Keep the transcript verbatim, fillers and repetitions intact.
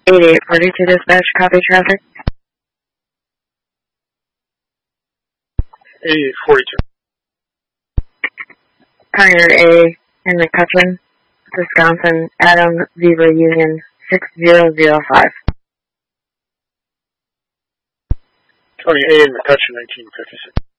eighty-eight forty-two dispatch, copy traffic. eighty-eight forty-two. Pioneer A in McCutcheon, Wisconsin, Adam Zebra Union six zero zero five. Tony A in McCutcheon, nineteen fifty-six.